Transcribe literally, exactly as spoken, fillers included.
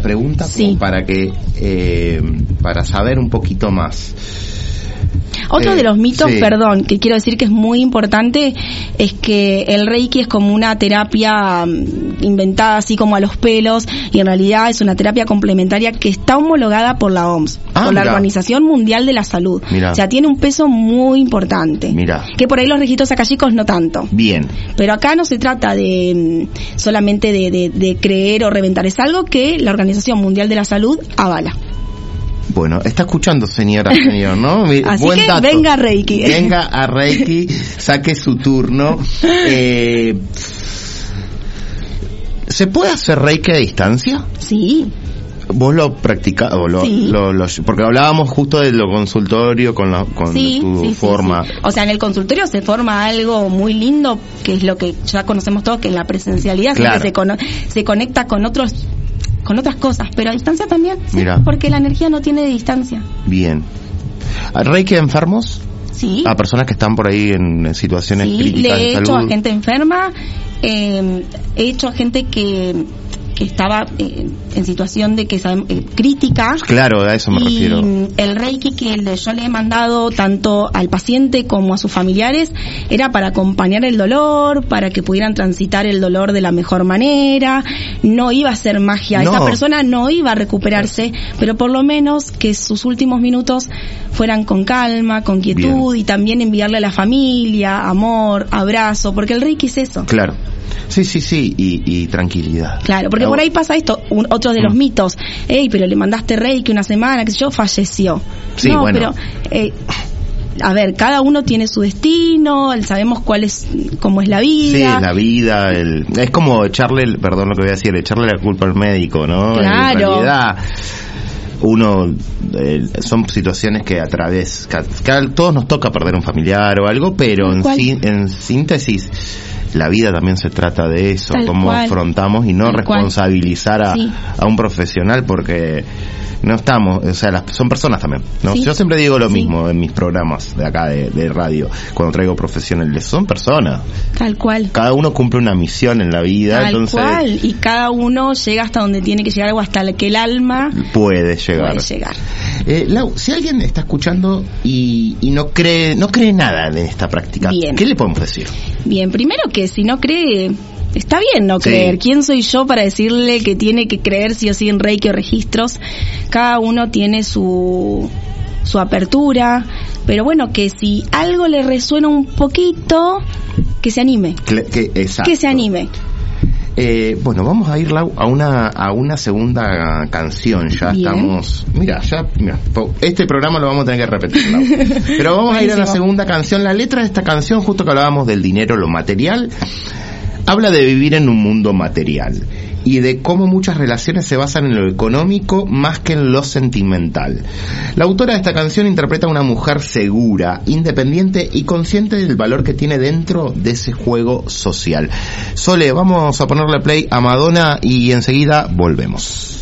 pregunta sí. como para que eh, para saber un poquito más. Otro eh, de los mitos, sí. perdón, que quiero decir que es muy importante, es que el Reiki es como una terapia inventada así como a los pelos, y en realidad es una terapia complementaria que está homologada por la O M S, ah, por mirá. la Organización Mundial de la Salud. Mirá. O sea, tiene un peso muy importante. Mirá. Que por ahí los registros acálicos no tanto. Bien. Pero acá no se trata de solamente de, de, de creer o reventar, es algo que la Organización Mundial de la Salud avala. Bueno, está escuchando, señora, señor, ¿no? Así Buen que dato. venga a Reiki. Venga a Reiki, saque su turno. Eh, ¿Se puede hacer Reiki a distancia? Sí. ¿Vos lo practicás? Lo, sí. lo, lo, porque hablábamos justo de lo consultorio con, la, con sí, tu sí, forma. Sí, sí. O sea, en el consultorio se forma algo muy lindo, que es lo que ya conocemos todos, que en la presencialidad claro. se, cono- se conecta con otros con otras cosas, pero a distancia también, sí, Mirá. porque la energía no tiene distancia. Bien. ¿Reiki a enfermos? Sí. A personas que están por ahí en situaciones sí, críticas le he de hecho salud. a gente enferma, eh, he hecho a gente que, que estaba eh, en situación de que eh, crítica. Claro, a eso me y refiero. El Reiki que le, yo le he mandado tanto al paciente como a sus familiares era para acompañar el dolor, para que pudieran transitar el dolor de la mejor manera. No iba a ser magia, no. esta persona no iba a recuperarse, pero por lo menos que sus últimos minutos fueran con calma, con quietud. Bien. Y también enviarle a la familia amor, abrazo, porque el Reiki es eso. Claro. Sí, sí, sí, y, y tranquilidad. Claro, porque por ahí pasa esto, un, otro de los mm. mitos. Ey, pero le mandaste Reiki una semana, que yo, falleció. Sí, no, bueno. pero, eh, a ver, cada uno tiene su destino, sabemos cuál es, cómo es la vida. Sí, la vida, el, es como echarle, perdón lo que voy a decir, echarle la culpa al médico, ¿no? Claro. En realidad, uno, eh, son situaciones que a través, que, que a todos nos toca perder un familiar o algo, pero en, sí, en síntesis, la vida también se trata de eso, Tal cómo cual. afrontamos y no Tal responsabilizar a, sí. a un profesional, porque no estamos, o sea, las, son personas también, ¿no? Sí. Yo siempre digo lo sí. mismo en mis programas de acá de, de radio, cuando traigo profesionales, son personas. Tal cual. Cada uno cumple una misión en la vida, Tal entonces cual, y cada uno llega hasta donde tiene que llegar, o hasta el que el alma puede llegar. Puede llegar. Eh, Lau, si alguien está escuchando y, y no cree no cree nada en esta práctica, Bien. ¿qué le podemos decir? Bien, primero que si no cree, está bien no creer. Sí. ¿Quién soy yo para decirle que tiene que creer sí o sí en Reiki o registros? Cada uno tiene su su apertura, pero bueno, que si algo le resuena un poquito, que se anime. Que, que, exacto. Que se anime. Eh, bueno, vamos a ir, Lau, a una a una segunda canción. Ya Bien. estamos. Mira, ya. Mira, este programa lo vamos a tener que repetir, Lau. Pero vamos a ir a la segunda canción. La letra de esta canción, justo que hablábamos del dinero, lo material, habla de vivir en un mundo material y de cómo muchas relaciones se basan en lo económico más que en lo sentimental. La autora de esta canción interpreta a una mujer segura, independiente y consciente del valor que tiene dentro de ese juego social. Sole, vamos a ponerle play a Madonna y enseguida volvemos.